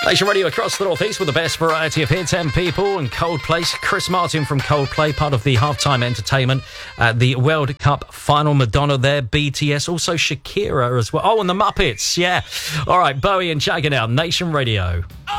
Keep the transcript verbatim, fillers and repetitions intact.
Nation Radio across the Northeast with the best variety of hits and people, and Coldplay. Chris Martin from Coldplay, part of the halftime entertainment at the World Cup final. Madonna there, B T S, also Shakira as well. Oh, and the Muppets, yeah. All right, Bowie and Jagger now, Nation Radio.